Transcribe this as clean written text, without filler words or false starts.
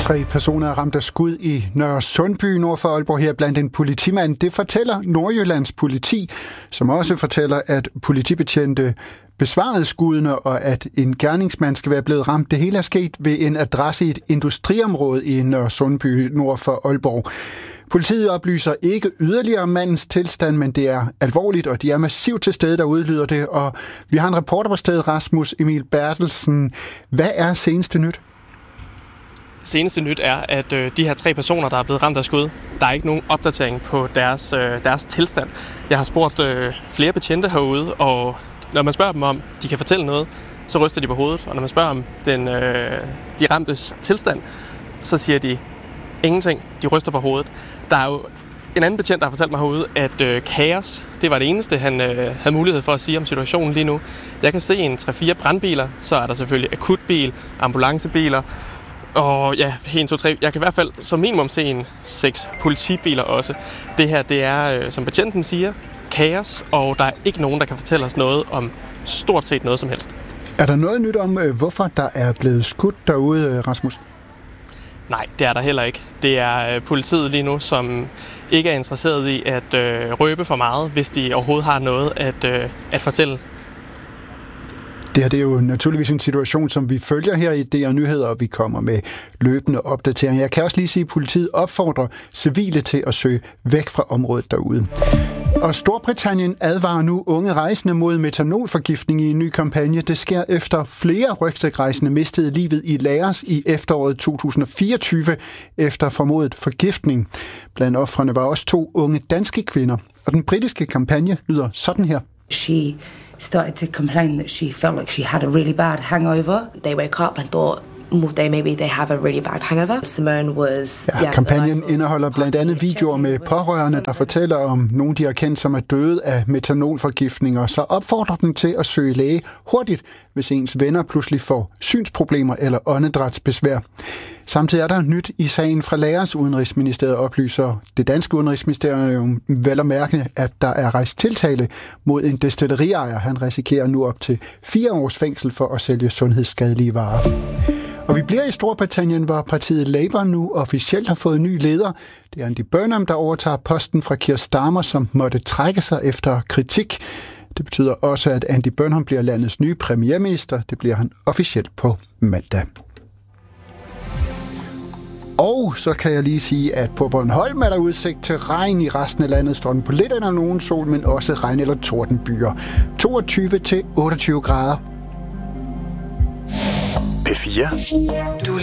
3 personer er ramt af skud i Nørre Sundby nord for Aalborg, her blandt en politimand. Det fortæller Nordjyllands politi, som også fortæller, at politibetjente besvarede skuddene, og at en gerningsmand skal være blevet ramt. Det hele er sket ved en adresse i et industriområde i Nørre Sundby nord for Aalborg. Politiet oplyser ikke yderligere om mandens tilstand, men det er alvorligt, og de er massivt til stede, der udlyder det. Og vi har en reporter på stedet, Rasmus Emil Bertelsen. Hvad er seneste nyt? Seneste nyt er, at de her 3 personer, der er blevet ramt af skud, der er ikke nogen opdatering på deres tilstand. Jeg har spurgt flere betjente herude, og når man spørger dem om, de kan fortælle noget, så ryster de på hovedet. Og når man spørger om de ramtes tilstand, så siger de ingenting. De ryster på hovedet. Der er jo en anden betjent, der har fortalt mig herude, at kaos, det var det eneste, han havde mulighed for at sige om situationen lige nu. Jeg kan se en 3-4 brandbiler, så er der selvfølgelig akutbil, ambulancebiler, og ja, 1, 2, 3. Jeg kan i hvert fald som minimum se en 6 politibiler også. Det her, det er, som betjenten siger, kaos, og der er ikke nogen, der kan fortælle os noget om stort set noget som helst. Er der noget nyt om, hvorfor der er blevet skudt derude, Rasmus? Nej, det er der heller ikke. Det er politiet lige nu, som ikke er interesseret i at røbe for meget, hvis de overhovedet har noget at fortælle. Det her, det er jo naturligvis en situation, som vi følger her i DR Nyheder, og vi kommer med løbende opdateringer. Jeg kan også lige sige, at politiet opfordrer civile til at søge væk fra området derude. Og Storbritannien advarer nu unge rejsende mod metanolforgiftning i en ny kampagne. Det sker efter flere rygsækrejsende mistede livet i Laos i efteråret 2024 efter formodet forgiftning. Blandt ofrene var også 2 unge danske kvinder. Og den britiske kampagne lyder sådan her. She started to complain that she felt like she had a really bad hangover. They woke up and thought, maybe they have a really bad hangover. Simone was... Kampagnen indeholder blandt andet videoer med pårørende, der fortæller om nogen, de har kendt, som er døde af metanolforgiftninger. Så opfordrer den til at søge læge hurtigt, hvis ens venner pludselig får synsproblemer eller åndedrætsbesvær. Samtidig er der nyt i sagen fra Laos. Udenrigsministeriet oplyser det danske udenrigsministerium vel at mærke, at der er rejst tiltale mod en destilleriajer. Han risikerer nu op til 4 års fængsel for at sælge sundhedsskadelige varer. Og vi bliver i Storbritannien, hvor partiet Labour nu officielt har fået ny leder. Det er Andy Burnham, der overtager posten fra Keir Starmer, som måtte trække sig efter kritik. Det betyder også, at Andy Burnham bliver landets nye premierminister. Det bliver han officielt på mandag. Og så kan jeg lige sige, at på Bornholm er der udsigt til regn. I resten af landet står den på lidt eller nogen sol, men også regn- eller tordenbyer. 22-28 grader. P4. Du